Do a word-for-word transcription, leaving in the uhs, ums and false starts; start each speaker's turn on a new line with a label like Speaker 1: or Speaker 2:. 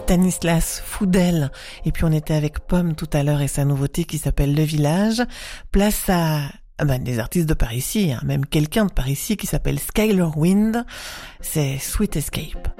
Speaker 1: Stanislas Foudel. Et puis on était avec Pomme tout à l'heure et sa nouveauté qui s'appelle Le Village. Place à ah ben, des artistes de par ici, hein, même quelqu'un de par ici qui s'appelle Skyler Wind. C'est Sweet Escape.